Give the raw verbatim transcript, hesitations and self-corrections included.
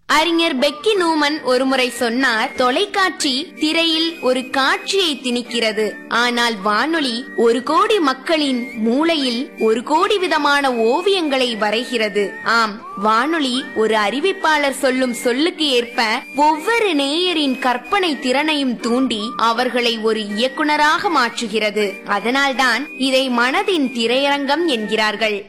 அறிஞர் பெக்கி நூமன் ஒருமுறை சொன்னார், தொலைக்காட்சி திரையில் ஒரு காட்சியை திணிக்கிறது, ஆனால் வானொலி ஒரு கோடி மக்களின் மூளையில் ஒரு கோடி விதமான ஓவியங்களை வரைகிறது. ஆம், வானொலி ஒரு அறிவிப்பாளர் சொல்லும் சொல்லுக்கு ஏற்ப ஒவ்வொரு நேயரின் கற்பனை திறனையும் தூண்டி அவர்களை ஒரு இயக்குனராக மாற்றுகிறது. அதனால்தான் இதை மனதின் திரையரங்கம் என்கிறார்கள்.